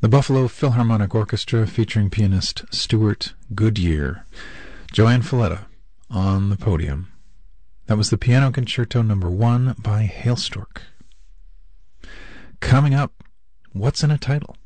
The Buffalo Philharmonic Orchestra featuring pianist Stuart Goodyear. Joanne Falletta on the podium. That was the Piano Concerto No. 1 by Hailstork. Coming up, what's in a title?